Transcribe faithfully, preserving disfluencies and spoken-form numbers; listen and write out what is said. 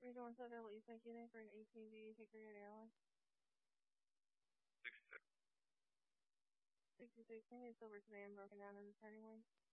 three one seven, what you think you need for an A T V Hickory Airlines? sixty-six. sixty-six, I think it's over today and broken down in the turning lane.